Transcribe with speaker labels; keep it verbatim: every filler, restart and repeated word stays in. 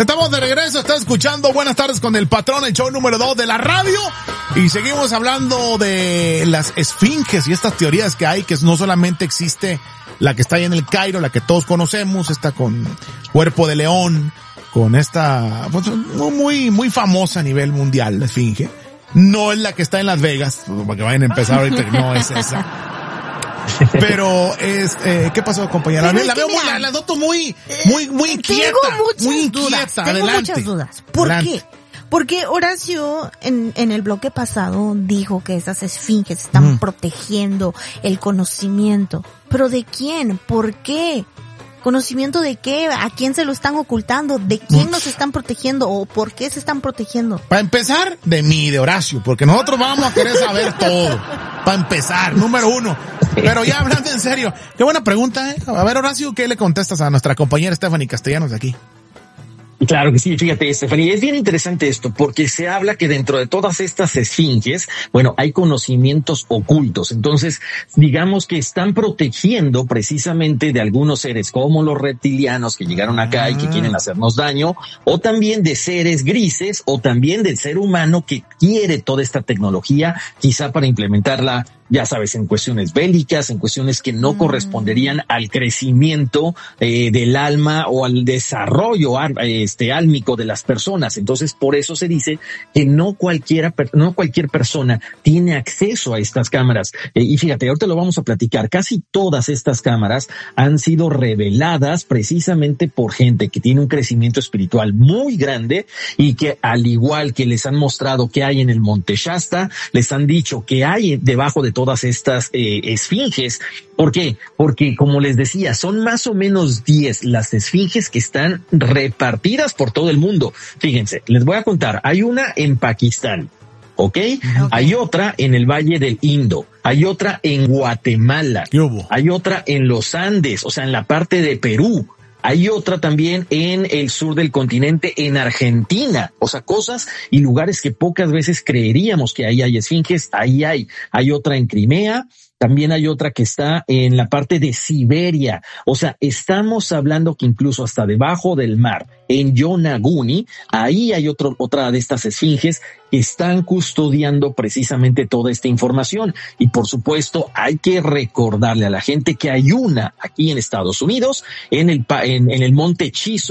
Speaker 1: Estamos de regreso, está escuchando Buenas Tardes con el Patrón, el show número dos de la radio. Y seguimos hablando de las esfinges y estas teorías que hay, que no solamente existe la que está ahí en el Cairo, la que todos conocemos, esta con cuerpo de león, con esta, pues, muy, muy famosa a nivel mundial, la esfinge. No es la que está en Las Vegas, para que vayan a empezar ahorita, no es esa. Pero es, eh, ¿qué pasó, compañera? La, la veo muy, la, la noto muy, muy, muy inquieta.
Speaker 2: Tengo muchas
Speaker 1: muy
Speaker 2: dudas,
Speaker 1: inquieta.
Speaker 2: tengo
Speaker 1: Adelante.
Speaker 2: muchas dudas. ¿Por
Speaker 1: Adelante.
Speaker 2: qué? Porque Horacio en, en el bloque pasado dijo que esas esfinges están mm. protegiendo el conocimiento. ¿Pero de quién? ¿Por qué? ¿Conocimiento de qué? ¿A quién se lo están ocultando? ¿De quién nos están protegiendo? ¿O por qué se están protegiendo?
Speaker 1: Para empezar, de mí, de Horacio, porque nosotros vamos a querer saber todo. Para empezar, número uno. Pero ya hablando en serio, qué buena pregunta, ¿eh? A ver, Horacio, ¿qué le contestas a nuestra compañera Stephanie Castellanos de aquí?
Speaker 3: Claro que sí, fíjate, Stephanie, es bien interesante esto porque se habla que dentro de todas estas esfinges, bueno, hay conocimientos ocultos. Entonces, digamos que están protegiendo precisamente de algunos seres como los reptilianos que llegaron acá y que quieren hacernos daño, o también de seres grises, o también del ser humano que quiere toda esta tecnología, quizá para implementarla, ya sabes, en cuestiones bélicas, en cuestiones que no mm. corresponderían al crecimiento eh, del alma o al desarrollo este álmico de las personas. Entonces, por eso se dice que no cualquiera, no cualquier persona tiene acceso a estas cámaras. Eh, y fíjate, ahorita lo vamos a platicar. Casi todas estas cámaras han sido reveladas precisamente por gente que tiene un crecimiento espiritual muy grande y que, al igual que les han mostrado que hay en el Monte Shasta, les han dicho que hay debajo de todas estas eh, esfinges. ¿Por qué? Porque, como les decía, son más o menos diez las esfinges que están repartidas por todo el mundo. Fíjense, les voy a contar. Hay una en Pakistán, ¿ok? okay. Hay otra en el Valle del Indo. Hay otra en Guatemala. Hay otra en los Andes, o sea, en la parte de Perú. Hay otra también en el sur del continente, en Argentina. O sea, cosas y lugares que pocas veces creeríamos que ahí hay esfinges, ahí hay. Hay otra en Crimea, también hay otra que está en la parte de Siberia. O sea, estamos hablando que incluso hasta debajo del mar, en Yonaguni, ahí hay otro, otra de estas esfinges que están custodiando precisamente toda esta información. Y por supuesto, hay que recordarle a la gente que hay una aquí en Estados Unidos, en el, en, en el Monte Chiso.